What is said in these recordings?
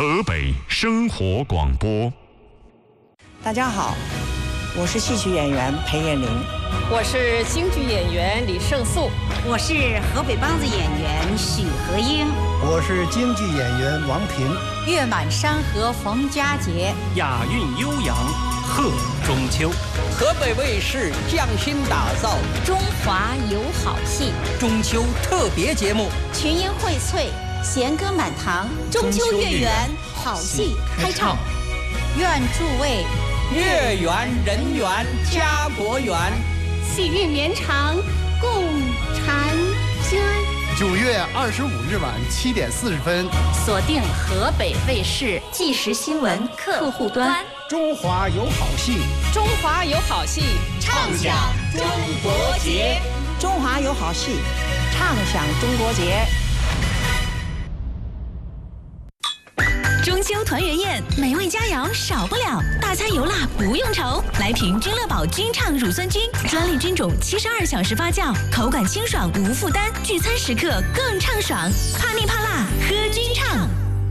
河北生活广播。 大家好，我是戏曲演员裴艳玲， 我是京剧演员李胜素， 我是河北梆子演员许和英， 我是京剧演员王平。 月满山河冯佳杰， 雅韵悠扬贺中秋。 河北卫视匠心打造中华有好戏中秋特别节目， 群英荟萃，弦歌满堂，中秋月圆，好戏开唱。 愿诸位月圆人圆家国圆， 喜运绵长共婵娟。 9月25日晚7点40分， 锁定河北卫视即时新闻客户端。 中华有好戏， 中华有好戏， 畅享中国节。 中华有好戏，畅享中国节。 中秋团圆宴，美味佳肴少不了，大餐油辣不用愁。来瓶君乐宝君畅乳酸菌，专利菌种，72小时发酵，口感清爽无负担，聚餐时刻更畅爽。怕腻怕辣，喝君畅。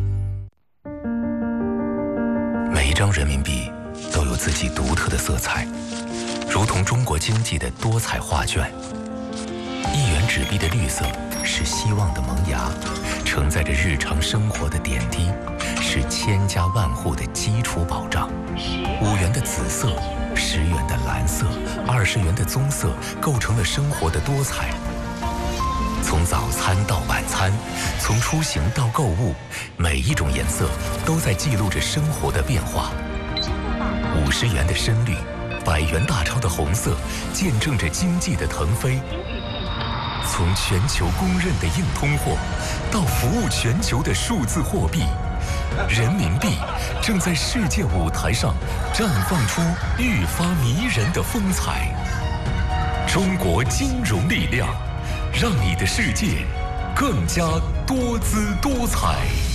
每一张人民币都有自己独特的色彩，如同中国经济的多彩画卷。1元纸币的绿色是希望的萌芽，承载着日常生活的点滴，是千家万户的基础保障。5元的紫色，10元的蓝色，20元的棕色，构成了生活的多彩。从早餐到晚餐，从出行到购物，每一种颜色都在记录着生活的变化。50元的深绿，100元大钞的红色，见证着经济的腾飞。从全球公认的硬通货，到服务全球的数字货币，人民币正在世界舞台上绽放出愈发迷人的风采。中国金融力量，让你的世界更加多姿多彩。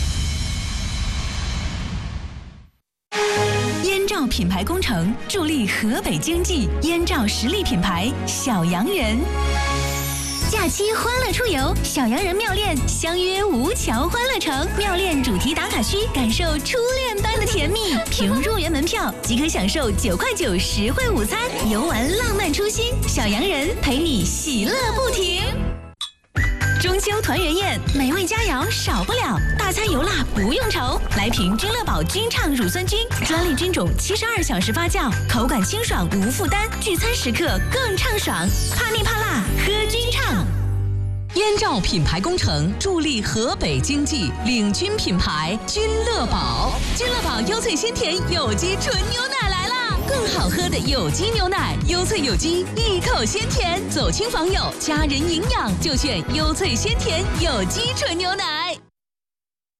燕赵品牌工程助力河北经济，燕赵实力品牌小洋人。假期欢乐出游，小洋人妙恋相约吴桥欢乐城，妙恋主题打卡区，感受初恋般的甜蜜。凭入园门票即可享受9块9实惠午餐，游玩浪漫初心，小洋人陪你喜乐不停。中秋团圆宴，美味佳肴少不了，大餐油辣不用愁。来瓶君乐宝君畅乳酸菌，专利菌种，72小时发酵，口感清爽无负担，聚餐时刻更畅爽。怕腻怕辣，喝君畅。 燕赵品牌工程助力河北经济，领军品牌君乐宝。君乐宝优萃鲜甜有机纯牛奶来啦！更好喝的有机牛奶，优萃有机，一口鲜甜，走亲访友，家人营养就选优萃鲜甜有机纯牛奶。